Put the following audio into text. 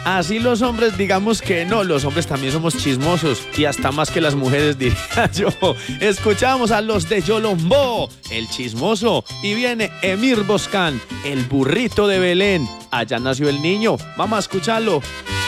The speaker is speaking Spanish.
Así los hombres digamos que no, los hombres también somos chismosos y hasta más que las mujeres diría yo. Escuchamos a los de Yolombó, el chismoso, y viene Emir Boscan, el burrito de Belén. Allá nació el niño, vamos a escucharlo.